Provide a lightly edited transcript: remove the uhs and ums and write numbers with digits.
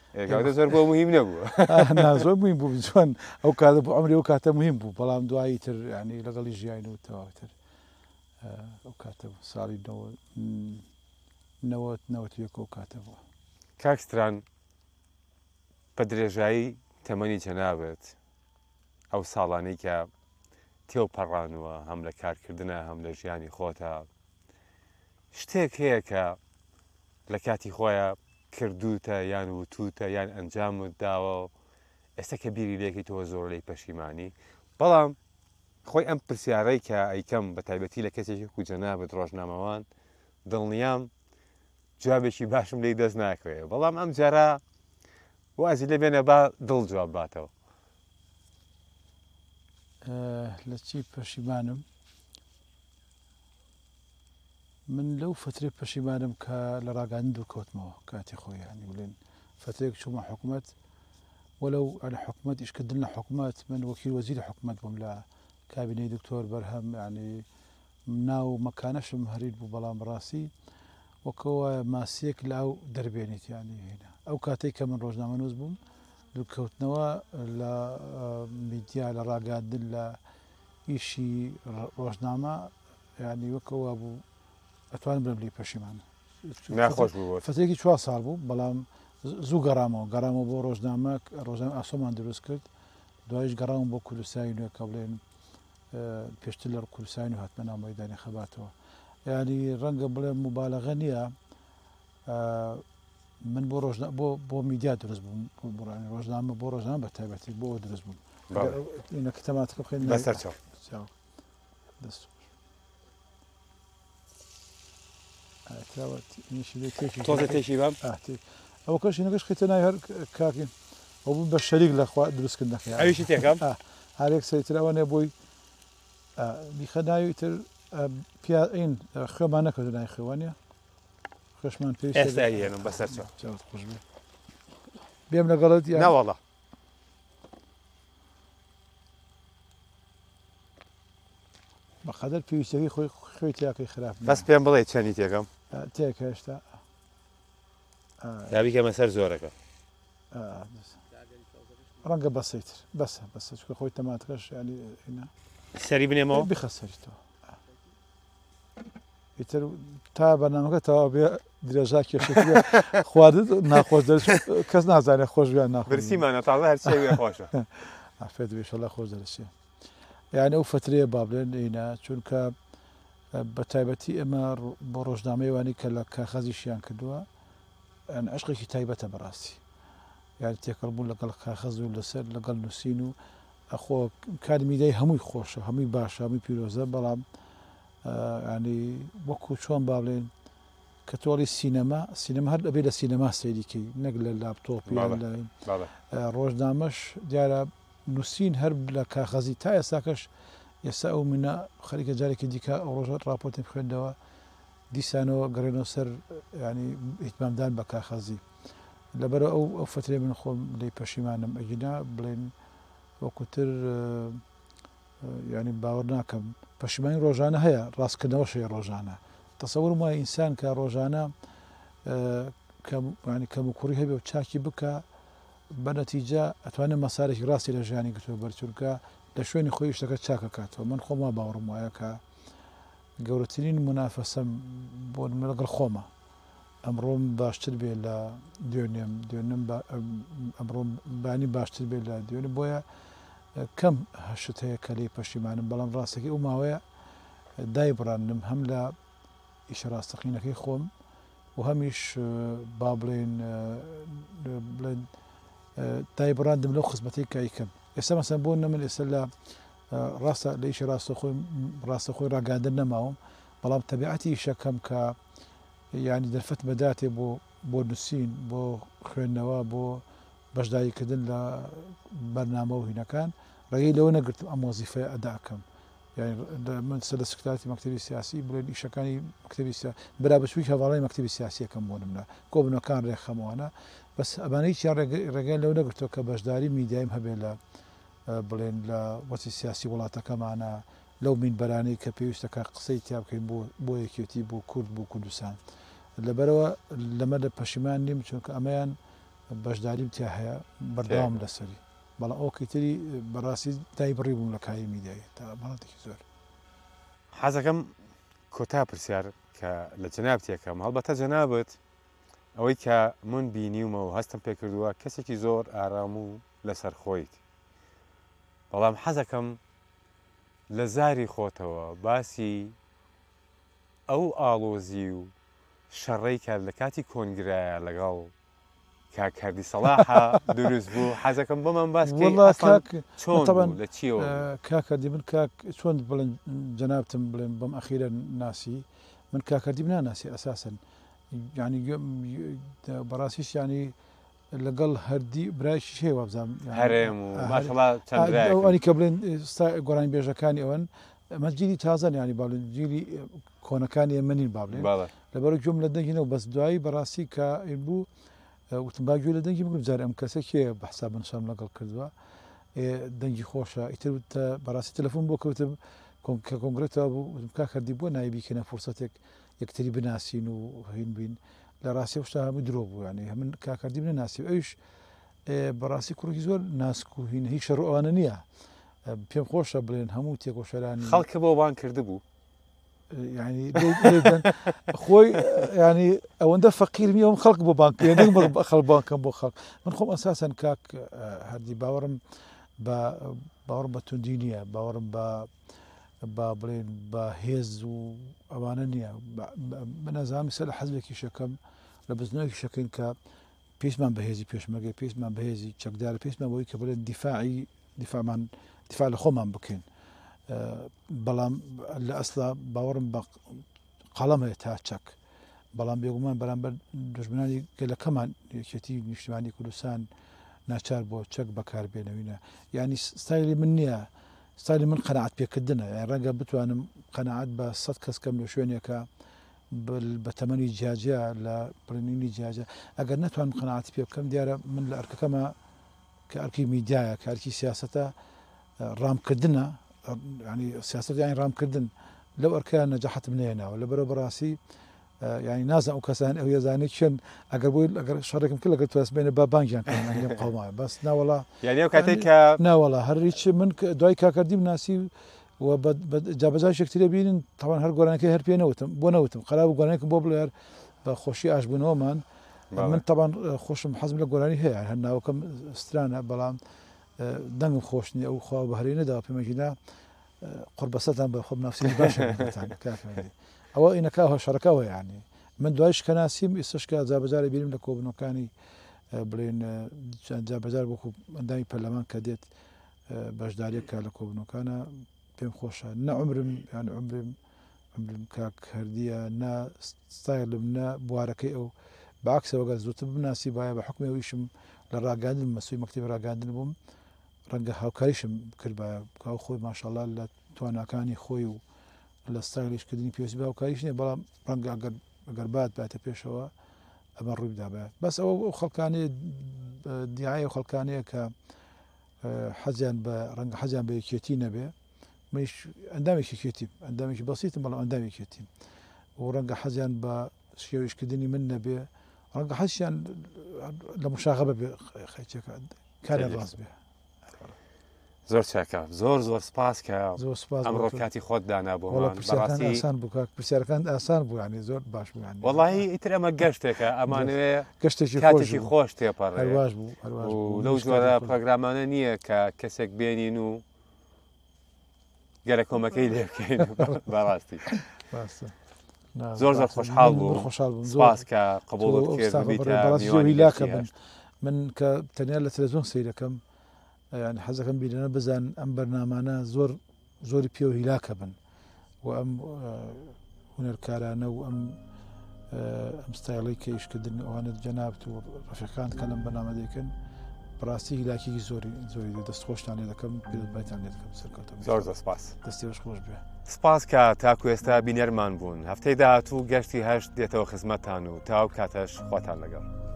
کاتە زۆر بۆ مهم نەبووە زۆر مهم بوو چۆن ئەو کاتە بۆ ئەمری ئەو کاتە مهم بوو بەڵام دوایی تر ینی لەگەڵی ژیان و تەواوتر ئەو کاتە ساڵی 90 ئەو کاتە بووە. کاکستران بە درێژایی تەمەنی چەنابێت ئەو ساڵانەی کە تێوپەڕانوە هەم لە کارکردنە هەم لە ژیانی خۆتە شتێک هەیە کە لە کاتی خۆیان کردوتە یان وتوتە یان ئەنجامت داوە ئێستا کە بیری لێکی تۆ زۆر لی پەشیمانی بەڵام خۆی ئەم پرسیارەی کە ئەیکەم بە تایبەتی لە کەسێکی جەنابەت ڕۆژنامەوان دڵنیام جوابێکی باشم لی دەست ناکەوێت بەڵام ئەم جارە وازی لە بێنە با دڵ جواب باتەوە. لە چی پەشیمانم من لەو فترێ پەشیمانم کە لە ڕاگەاندن دوورکەوتمەوە کاتی خۆیانی بڵێن فترێک چوومە حکوومەت وەلەو لە حکوومەت ئیشکردن لە حکوومەت من وەکیل وەزیری حکوومەت بووم لە کابینەی دکتۆر بەرهەم ینی ناو مەکانەشم هەرید بوو بەڵام ڕاستی وەکەوە ماسیەک لاو دەربێنیت ینی هێنا ئەو کاتێک کە من ڕۆژنامە نووس بووم دوورکەوتنەوە لە میدیا لە ڕاگەاندن لە ئیشی ڕۆژنامە ینی وەکەوە بوو ئەتوانم بڵێم لی پەشیمان ناخۆش بوو فترێکی 4 ساڵ بوو بەڵام زوو گەڕامەوە بۆ ڕۆژنامە ئاسۆمان دروست کرد دوایش گەڕام بۆ کوردستانی نوێ کە بڵێن پێشتر لە کوردستانی و هاتمە ناو مەیدانی خەباتەوە ینی ڕەنگە بڵێم مبالەغە نییە من بۆ میدیا دروست بووم ڕۆژنامە بۆ ڕۆژنامە بە تایبەتی بۆ دروست بووم ئینەکە تەماتەکە بخێن بەسەر تۆزە تێکی بام ئەو کەشی نەکەش خێتە نای هەر کاکین ئەو بوو بە شەریک لە دروستکردنەکە ئەویشی تێکەم هەرێک سەریترەوە نێ بۆی بیخە ناوی تر این خوێمان نەکەوت نای خوێوانە خۆشمان پێ ئێستاێنم بەسەر خۆش بێم لەگەڵت ناوەڵە بەخەدەر پێویستەکەی خۆی خوێ تیاکەی خراپ بەس پێم بڵێ چەندی تێکەم تێک هێشتا دابیکە مەسەر زۆرەکە ڕەنگە بەسەیتر بەسە چکە خۆی تەماتەکەش ینی سەری بنێمەوە بخە سەریتەوە ئیتر تا بەنامەکە تەوا بێ درێژا کێشێت خواردت ناخۆش کەس نازانێت خۆشویان ناخۆ برسیمانە تاڵە هەرچێ خۆشە ئافێت بێشەڵە خۆش دەرەچێ یعنی ئەو فترەیە با بڵێن ئینە چونکە بە تایبەتی ئەمە بۆ ڕۆژنامەیەوانی کە لە کاخەزیشیان کردووە عشقێکی تایبەتە بەڕاستی یان تێکەڵبوون لەگەڵ کاخەز و لەسەر لەگەڵ نووسین و ئەخۆ کاری میدیای هەمووی خۆشە هەمووی باشە هەمووی پیرۆزە بەڵام ینی وەکو چۆن با بڵێن کە تۆڵی سینەما هەر ئەبێ لە سینەما سەیریکەی نەک لە لاپتۆپی ڕۆژنامەش دیارە نووسین هەر لە کاخەزی تا ئێستاکەش ئێستا ئەو منە خەریکە جارێکی دیکە ئەو ڕۆژەت راپۆرتێک خوێندەوە دیسانەوە گەڕێنەوە سەر ینی ئیتمامدان بە کاخەزی لەبەر ئەو فترێ من خۆم لی پەشیمانم ئەگینا بڵێن وەکوتر ینی باوەڕ ناکەم پەشیمانی ڕۆژانە هەیە ڕاستکردنەوە شەیە ڕۆژانە تەسەوەرم وایە ئینسان کە ڕۆژانە کەم و کوڕی هەبێ و چاکی بکە بە نەتیجە ئەتوانێت مەسارێکی ڕاستی لە ژیانی گرتووە بەرچونکە لە شوێنی خۆی شتەکە چاکە کاتەوە من خۆما باوەڕم وایە کە گەورەترین منافەسەم بۆ لەگەڵ خۆمە ئەمڕۆم باشتر بێ لە دوێنێم ئەمڕۆم بانی باشتر بێت لە دوێنێ بۆیە کەم هەشت هەیە کە لی پەشیمانم بەڵام ڕاستەکەی ئەو ماوەیە دای بڕاندم هەم لە ئیشە ڕاستەقینەکەی خۆم و هەمیش با بڵێن دای بڕاندم لەو خزمەتی کایکەم ئێستا مەسەن بۆ نەمن ئێستا لە ڕاستە لە ئیشە ڕاستەخۆی ڕاگەاندن نەماوم بەڵام تەبیعەتی ئیشەکەم کە ینی دەرفەت بەداتێ بۆ نووسین بۆ خوێندنەوە بۆ بەشداریکردن لە بەرنامە و هینەکان ڕێگەی لەوە نەگرتم ئەم وەزیفەیە ئەداکەم من سەر لە سکرتاتی مەکتەبی سیاسی بڵێن ئیشەکانی مەکتەبی بەرابەچووی هەواڵی مەکتەبی سیاسیەکەم بۆ نمونە کۆبنەکان ڕێکخەمەوەنە بەس ئەمانەی چیان ڕێگەی لەو نەگرتەوە کە بەشداری میدیایم هەبێ لە بڵێن لە وەسی سیاسی وڵاتەکەمانە لەو مینبەرانەی کە پێویستەکە قسەی تیا بکەین بۆ یەکێتی بۆ کورد بۆ کوردستان لەبەرەوە لەمە لە پەشیمان نیم چونکە ئەمەیان بەشداریم تیا هەیە بەردەوام لەسەری بەڵام ئەوکەی تری بەڕاستی دای بڕی بووم لە کاری میدیایی تا ماڵاتێکی زۆر حەزەکەم کۆتا پرسیار کە لە جەناب تێکەم هەڵبەتە جەنابەت ئەوەی کە من بینیومەوە هەستم پێ کردووە کەسێکی زۆر ئارام و لەسەر خۆیت بەڵام حەزەکەم لە زاری خۆتەوە باسی ئەو ئاڵۆزی و شەڕەی کە لە کاتی کۆنگرایە لەگەڵ کاکردی سەڵاحە دروست بوو حەزەکەم بۆمان باسکەی چۆن لە چیەوە کاکردی من کاک چۆن بڵێن جەنابتم بڵێن بەم ئەخیرە ناسی من کاکردی ناناسی ئەساسن ینی بەڕاستیش ینی لەگەڵ هەردی برایشی هەیە وابزانام هەرێم و ئەوانی کە بڵێن گۆرانی بێژەکانی ئەوەن مەجیلی تازان ینی باڵێن جیلی کۆنەکانی ئێمەنین با بڵێن لەبەر جۆم لە دەنگینەوە بەس دوایی بەڕاستی کە بوو وتم باگوێ لە دەنگی بگرم جار ئەم کەسە کێ بە حساب بنشام لەگەڵ کردووە دەنگی خۆشە ئیتر بەڕاستی تەلەفۆن بۆ کەوتم کە کۆنگرێتەوە بوو کاکردی بۆ نایبیکەنە فرسەتێک یەکتری بناسیین و هین بین لە ڕاستی شتا هەموو درۆ بوو ینی من کاکردی ناسی ئەوش بەڕاستی کوڕێکی زۆر ناسک و هین هیچ شەڕ ئەوانە نییە پێم خۆشە بڵێن هەموو تێکۆشەرانی خەڵکە بۆ وان کرده بوو ینی خۆی ینی ئەوەندە فەقیر نیەوەم خەڵک بۆ بانک خەڵبانکەم بۆ خەڵک من خۆم ئەساسەن کاک هەردی باوەڕم بە توندی نییە باوەڕم با بڵێن بە هێز و ئەوانە نییە بەنەزامی سەر لە حەزێکی شەکەم لە بزنەوەی شەکەین کە پێشمان بەهێزی پێشمەگەی پێشمان بەهێزی چەکدارە پێشمان بۆی کە بڵێن دیفاع لە خۆمان بکەین بەڵام لە ئەسلا باوەڕم بە قەڵەم هەیە تا چەک بەڵام بێگومان بەرامبەر دژمنانی گەلەکەمان یەکێتی نیشتیمانی کوردستان ناچار بۆ چەک بەکاربێنەوەینە ینی ستایلی من نییە ستایلی من قەنەعەت پێکردنە ڕەنگە بتوانم قەنەعەت بە 100 کەس کەم لە شوێنێکە بە تەمەنی جیاجە لە بڕنینی جیاجە ئەگەر نەتوانم قەنەعەتی پێ بکەم دیارە من لە ئەرکەکەمە کە ئەرکی میدیایە کارکی سیاسەتە ڕامکردنە ینی سیاست یانی ڕامکردن لەو ئەرکیان نەجاحەتم نێناوە لەبەرەوە بەڕاستی ینی نازان ئەو کەسان ئەو ێزانێک چێن ئەگەر بۆی ئەگەر شەڕێکم کرد لەگەر توانست بێنە با بانگیان کردن قەومایە بەس ناوەڵا یعنی ئەو کاتێک کە ناوەڵا هەریچ من دوای کاکردیم ناسی و جابەجا شەکترە بینن تاوان هەر گۆرانەکەی هەر پێ نەوتم بۆ نەوتم خراپ گۆرانێکم بۆ بڵێر بە خۆشی ئاشبوونەوەمان من تاوان خۆشم حەزم لە گۆرانی هەیە هەر ناوەکەم سترانە بەڵام دەنگم خۆشنی ئەو خوا بەهرەی نەداوە پێمەژینا قوربەسەتان بە خۆم نافسی باشە ئەوە ئینەکە شەڕەکەەوە ینی من دوایش کە ناسیم ئێستشکە جابەجارە بینیم لە کۆبنەکانی بڵێن جابەجار بۆکو ئەندامی پەرلەمان کە دێت بەشداریەکە لە کۆبنەکانە پێم خۆشە نە عمرم یان عمرم کاک هەردیە نا ستایلم نە بوارەکەی ئەو بەعکسەوە گە زووتر بناسی باە بە حکومەوەیشم لە ڕاگەاندن مەسووی مەکتەبی ڕاگەاندن بووم ڕەنگە هاوکاریشم کرد بە کاو خۆی ماشەڵڵا لە تواناکانی خۆی و لە ستایلیشکردنی پێویستی بە هاوکاریش نیە بەڵام ڕەنگە ئەگەر بات باتە پێشەوە ئەمە ڕووی بدابێت بەس ئەوە خەڵکانەیە دیایە و خەڵکانەیە کە حەزیان بە ڕەنگە حەزیان بە یەکێتی نەبێ منیش ئەندامێکی کێتیم ئەندامێکی بەسیتم بەڵام ئەندامێکێتیم و ڕەنگە حەزیان بە شێویشکردنی من نەبێ ڕەنگە حەزیان لە مشاغبە بێ خەیچەکە کارە ڕاست بێ زۆر چاکە زۆر زۆر سپاس کە ئەمڕۆ کاتی خۆت دانا بۆمان ئاسان بوو پرسیارەکان ئاسان بوو ینی زۆر باش بوو وەڵی ئیتر ئەمە گەشتێکە ئەمانوێ گەشتێکی کاتێکی خۆش تێپەڕێ باش بوو لەو جۆرە پرۆگرامانە نییە کە کەسێک بێنین و گەرە کۆمەکەی لێ بکەین بەڕاستی زۆر زۆر خۆشحاڵ بوو سپاس کە قبوڵت کرد من کە تەنیا لە تەلەڤیزیۆن سەیرەکەم ینی حەزەکەم بیرەنە بزان ئەم بەرنامانە زۆری پێ و هیلاکە بن و ئەم هونەرکارانە و ئەم ستایڵی کە ئیشکردن ئەوانە جەنابەت و ڕەفیقان کە لەم بەرنامە دەکەن بەڕاستی هیلاکێکی زۆری دەستخۆشتان لێ دەکەم پێبایتان لێ دەکەم سەرکەوتە زۆر سپاس دەستێوەش خۆش بێ سپاس کە تاکو ئێستا بینەرمان بوون هەفتەی داهاتوو گەشتی هەشت دێتەوە خزمەتتان و تاو کاتەش خواتان لەگەڵ